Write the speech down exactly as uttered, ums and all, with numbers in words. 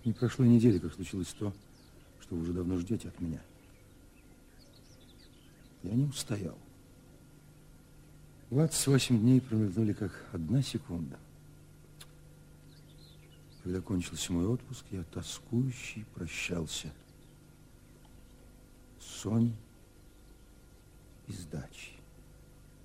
Не прошло недели, как случилось то, что вы уже давно ждете от меня. Я не устоял. двадцать восемь дней промелькнули, как одна секунда. Когда кончился мой отпуск, я тоскующий прощался с Соней и с дачей.